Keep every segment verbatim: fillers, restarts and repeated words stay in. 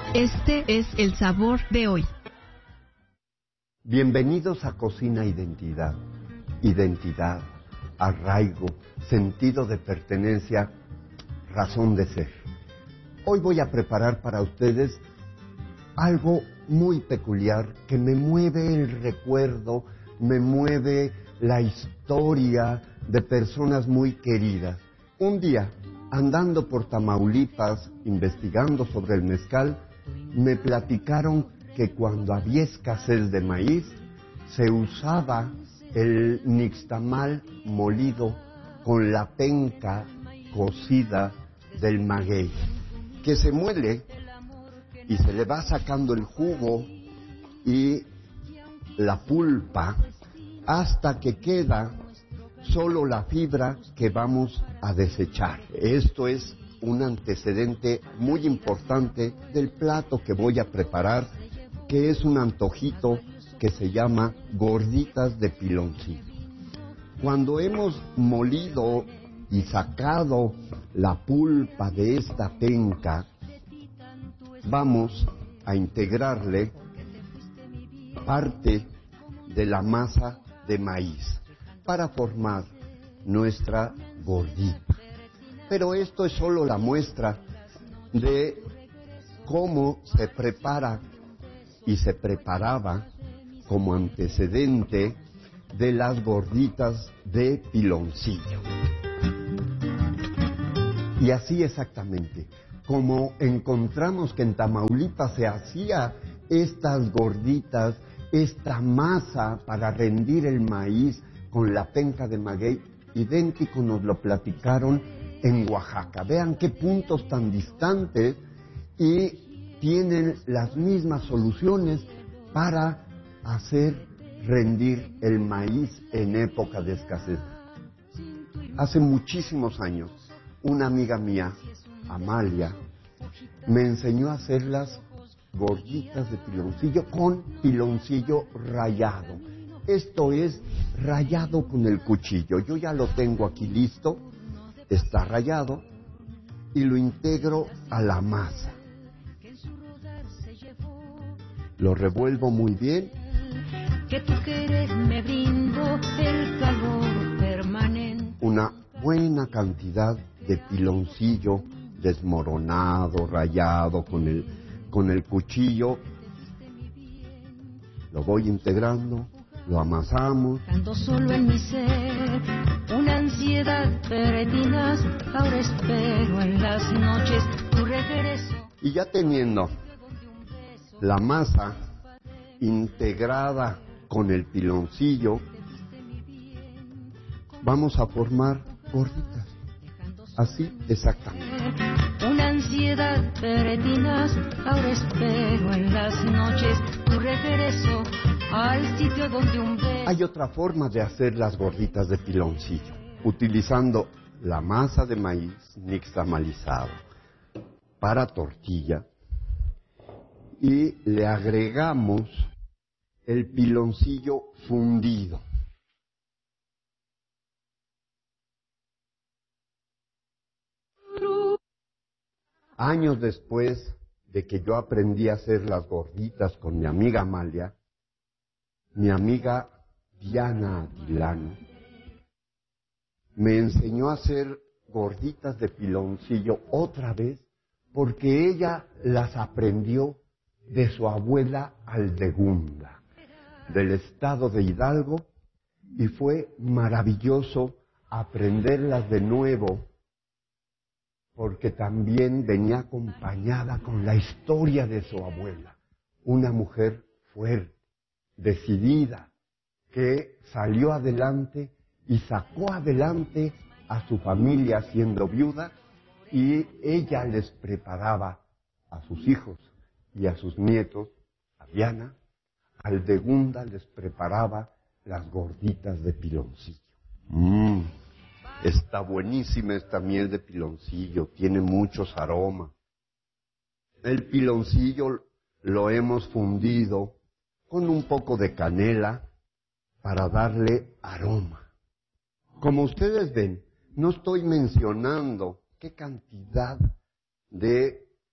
Este es el sabor de hoy. Bienvenidos a Cocina Identidad. Identidad, arraigo, sentido de pertenencia, razón de ser. Hoy voy a preparar para ustedes algo muy peculiar que me mueve el recuerdo, me mueve la historia de personas muy queridas. Un día, andando por Tamaulipas, investigando sobre el mezcal, me platicaron que cuando había escasez de maíz, se usaba el nixtamal molido con la penca cocida del maguey, que se muele y se le va sacando el jugo y la pulpa hasta que queda solo la fibra que vamos a desechar. Esto es un antecedente muy importante del plato que voy a preparar, que es un antojito que se llama gorditas de piloncillo. Cuando hemos molido y sacado la pulpa de esta penca, vamos a integrarle parte de la masa de maíz para formar nuestra gordita. Pero esto es solo la muestra de cómo se prepara y se preparaba como antecedente de las gorditas de piloncillo. Y así exactamente, como encontramos que en Tamaulipas se hacía estas gorditas, esta masa para rendir el maíz con la penca de maguey, idéntico nos lo platicaron en Oaxaca. Vean qué puntos tan distantes y tienen las mismas soluciones para hacer rendir el maíz en época de escasez. Hace muchísimos años, una amiga mía, Amalia, me enseñó a hacer las gorditas de piloncillo con piloncillo rallado. Esto es rallado con el cuchillo. Yo ya lo tengo aquí listo, está rallado y lo integro a la masa. Lo revuelvo muy bien. Que tu querer me brindó el calor permanente. Una buena cantidad de piloncillo desmoronado, rallado con el, con el cuchillo. Lo voy integrando, lo amasamos. Ando solo en mi ser, una ansiedad pertinaz. Ahora espero en las noches tu regreso. Y ya teniendo la masa integrada con el piloncillo, vamos a formar gorditas. Así exactamente. Una ansiedad pertinaz. Ahora espero en las noches tu regreso al sitio donde un beso. Hay otra forma de hacer las gorditas de piloncillo, utilizando la masa de maíz nixtamalizado para tortilla y le agregamos el piloncillo fundido. Años después de que yo aprendí a hacer las gorditas con mi amiga Amalia, mi amiga Diana Atilano me enseñó a hacer gorditas de piloncillo otra vez, porque ella las aprendió de su abuela Aldegunda, del estado de Hidalgo, y fue maravilloso aprenderlas de nuevo, porque también venía acompañada con la historia de su abuela, una mujer fuerte, decidida, que salió adelante y sacó adelante a su familia siendo viuda, y ella les preparaba a sus hijos y a sus nietos, a Diana, Aldegunda les preparaba las gorditas de piloncillo. Mmm, está buenísima esta miel de piloncillo, tiene muchos aromas. El piloncillo lo hemos fundido con un poco de canela para darle aroma. Como ustedes ven, no estoy mencionando qué cantidad de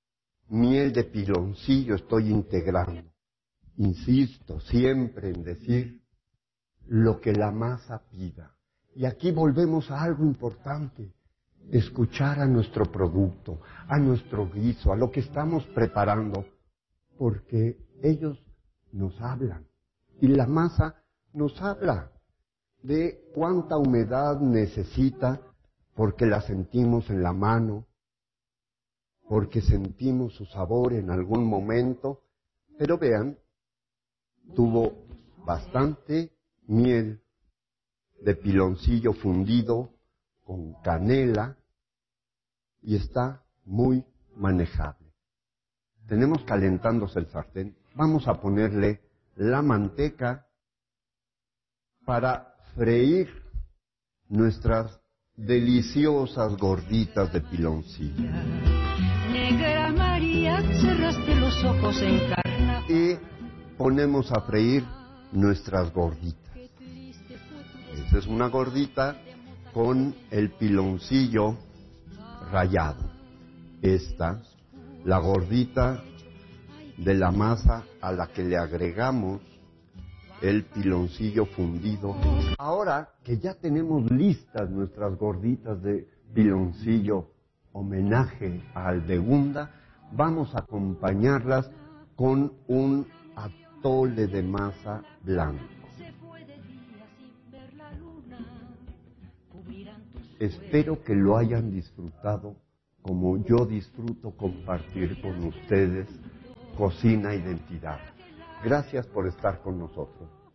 miel de piloncillo estoy integrando. Insisto siempre en decir lo que la masa pida. Y aquí volvemos a algo importante, escuchar a nuestro producto, a nuestro guiso, a lo que estamos preparando, porque ellos nos hablan y la masa nos habla de cuánta humedad necesita porque la sentimos en la mano, porque sentimos su sabor en algún momento, pero vean, tuvo bastante miel de piloncillo fundido con canela y está muy manejable. Tenemos calentándose el sartén, vamos a ponerle la manteca para freír nuestras deliciosas gorditas de piloncillo. Negra María, cerraste los ojos en carnaval. Y ponemos a freír nuestras gorditas. Esta es una gordita con el piloncillo rallado. Esta, la gordita de la masa a la que le agregamos el piloncillo fundido. Ahora que ya tenemos listas nuestras gorditas de piloncillo, homenaje a Aldegunda, vamos a acompañarlas con un atole de masa blanco. Espero que lo hayan disfrutado como yo disfruto compartir con ustedes Cocina Identidad. Gracias por estar con nosotros.